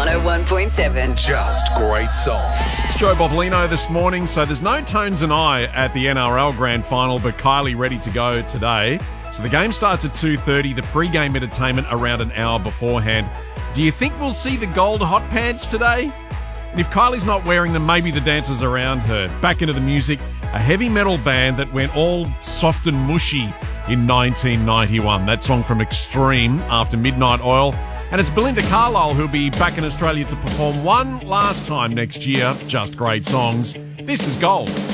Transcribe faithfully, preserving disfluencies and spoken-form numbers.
one oh one point seven. Just great songs. It's Joe Bovolino this morning, so there's no Tones and I at the N R L Grand Final, but Kylie ready to go today. So the game starts at two thirty, the pre-game entertainment around an hour beforehand. Do you think we'll see the gold hot pants today? And if Kylie's not wearing them, maybe the dancers around her. Back into the music, a heavy metal band that went all soft and mushy in nineteen ninety-one. That song from Extreme, After Midnight Oil. And it's Belinda Carlisle who'll be back in Australia to perform one last time next year. Just great songs. This is Gold.